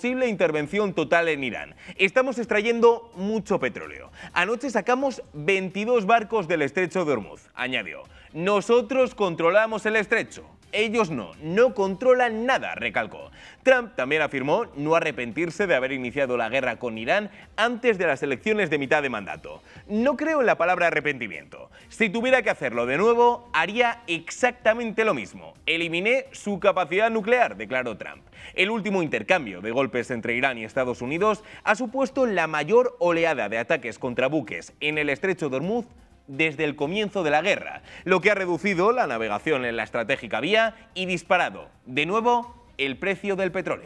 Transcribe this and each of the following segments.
posible intervención total en Irán. Estamos extrayendo mucho petróleo. Anoche sacamos 22 barcos del estrecho de Hormuz, añadió. Nosotros controlamos el estrecho. Ellos no controlan nada, recalcó. Trump también afirmó no arrepentirse de haber iniciado la guerra con Irán antes de las elecciones de mitad de mandato. No creo en la palabra arrepentimiento. Si tuviera que hacerlo de nuevo, haría exactamente lo mismo. Eliminé su capacidad nuclear, declaró Trump. El último intercambio de golpes entre Irán y Estados Unidos ha supuesto la mayor oleada de ataques contra buques en el estrecho de Hormuz desde el comienzo de la guerra, lo que ha reducido la navegación en la estratégica vía y disparado, de nuevo, el precio del petróleo.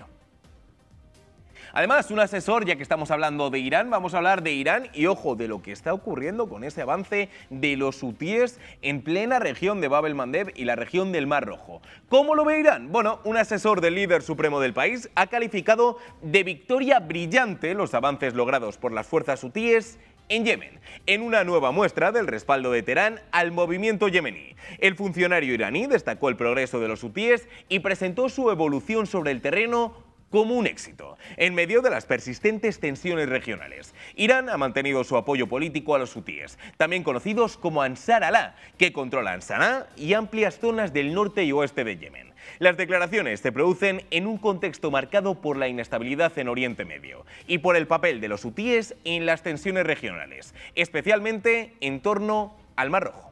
Además, un asesor, ya que estamos hablando de Irán, vamos a hablar de Irán y, ojo, de lo que está ocurriendo con ese avance de los hutíes en plena región de Bab el-Mandeb y la región del Mar Rojo. ¿Cómo lo ve Irán? Bueno, un asesor del líder supremo del país ha calificado de victoria brillante los avances logrados por las fuerzas hutíes en Yemen, en una nueva muestra del respaldo de Teherán al movimiento yemení. El funcionario iraní destacó el progreso de los hutíes y presentó su evolución sobre el terreno como un éxito, en medio de las persistentes tensiones regionales. Irán ha mantenido su apoyo político a los hutíes, también conocidos como Ansar Allah, que controlan Sanaa y amplias zonas del norte y oeste de Yemen. Las declaraciones se producen en un contexto marcado por la inestabilidad en Oriente Medio y por el papel de los hutíes en las tensiones regionales, especialmente en torno al Mar Rojo.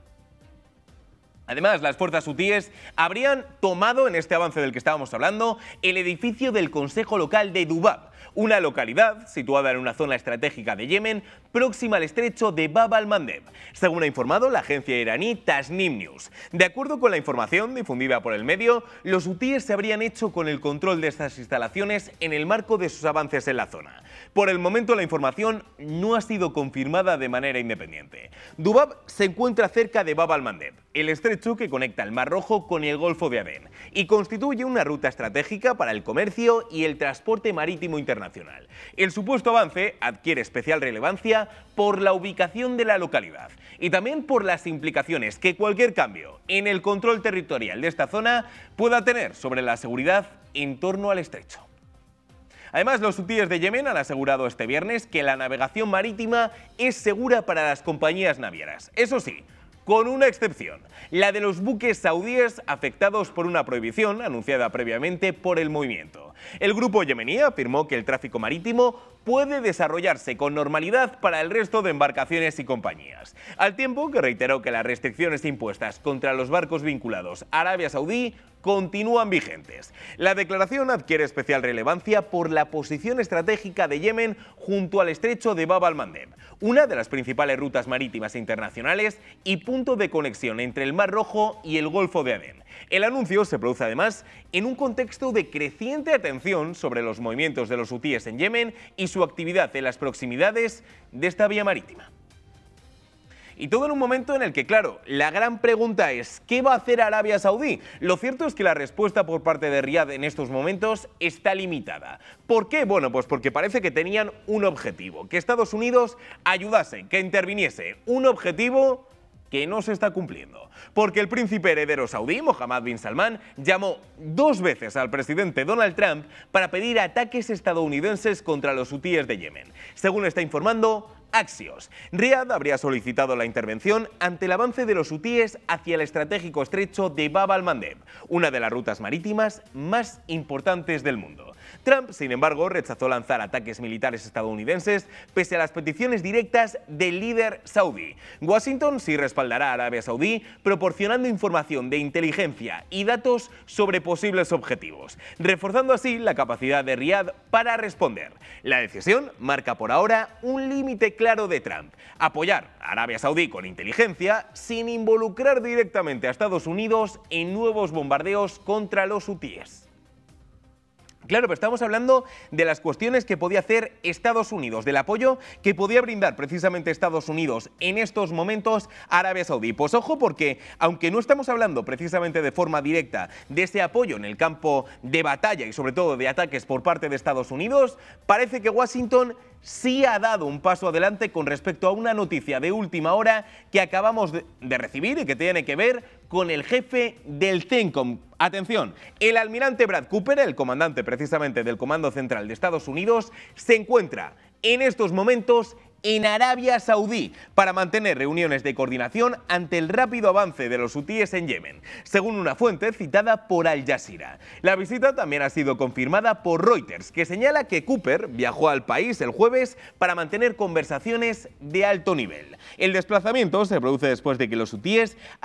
Además, las fuerzas hutíes habrían tomado, en este avance del que estábamos hablando, el edificio del Consejo Local de Dubab, una localidad situada en una zona estratégica de Yemen, próxima al estrecho de Bab al-Mandeb, según ha informado la agencia iraní Tasnim News. De acuerdo con la información difundida por el medio, los hutíes se habrían hecho con el control de estas instalaciones en el marco de sus avances en la zona. Por el momento, la información no ha sido confirmada de manera independiente. Dubab se encuentra cerca de Bab al-Mandeb, el estrecho que conecta el Mar Rojo con el Golfo de Adén, y constituye una ruta estratégica para el comercio y el transporte marítimo internacional. El supuesto avance adquiere especial relevancia por la ubicación de la localidad y también por las implicaciones que cualquier cambio en el control territorial de esta zona pueda tener sobre la seguridad en torno al estrecho. Además, los hutíes de Yemen han asegurado este viernes que la navegación marítima es segura para las compañías navieras. Eso sí, con una excepción, la de los buques saudíes afectados por una prohibición anunciada previamente por el movimiento. El grupo yemení afirmó que el tráfico marítimo puede desarrollarse con normalidad para el resto de embarcaciones y compañías, al tiempo que reiteró que las restricciones impuestas contra los barcos vinculados a Arabia Saudí continúan vigentes. La declaración adquiere especial relevancia por la posición estratégica de Yemen junto al estrecho de Bab al-Mandeb, una de las principales rutas marítimas internacionales y punto de conexión entre el Mar Rojo y el Golfo de Adén. El anuncio se produce además en un contexto de creciente atención sobre los movimientos de los hutíes en Yemen y su actividad en las proximidades de esta vía marítima. Y todo en un momento en el que, claro, la gran pregunta es ¿qué va a hacer Arabia Saudí? Lo cierto es que la respuesta por parte de Riad en estos momentos está limitada. ¿Por qué? Bueno, pues porque parece que tenían un objetivo, que Estados Unidos ayudase, que interviniese, un objetivo que no se está cumpliendo, porque el príncipe heredero saudí, Mohammed bin Salman, llamó 2 veces al presidente Donald Trump para pedir ataques estadounidenses contra los hutíes de Yemen. Según está informando Axios, Riad habría solicitado la intervención ante el avance de los hutíes hacia el estratégico estrecho de Bab al-Mandeb, una de las rutas marítimas más importantes del mundo. Trump, sin embargo, rechazó lanzar ataques militares estadounidenses pese a las peticiones directas del líder saudí. Washington sí respaldará a Arabia Saudí proporcionando información de inteligencia y datos sobre posibles objetivos, reforzando así la capacidad de Riad para responder. La decisión marca por ahora un límite claro de Trump: apoyar a Arabia Saudí con inteligencia sin involucrar directamente a Estados Unidos en nuevos bombardeos contra los hutíes. Claro, pero estamos hablando de las cuestiones que podía hacer Estados Unidos, del apoyo que podía brindar precisamente Estados Unidos en estos momentos a Arabia Saudí. Pues ojo, porque aunque no estamos hablando precisamente de forma directa de ese apoyo en el campo de batalla y sobre todo de ataques por parte de Estados Unidos, parece que Washington sí ha dado un paso adelante con respecto a una noticia de última hora que acabamos de recibir y que tiene que ver con el jefe del CENTCOM. Atención, el almirante Brad Cooper, el comandante precisamente del Comando Central de Estados Unidos, se encuentra en estos momentos en Arabia Saudí para mantener reuniones de coordinación ante el rápido avance de los hutíes en Yemen, según una fuente citada por Al Jazeera. La visita también ha sido confirmada por Reuters, que señala que Cooper viajó al país el jueves para mantener conversaciones de alto nivel. El desplazamiento se produce después de que los hutíes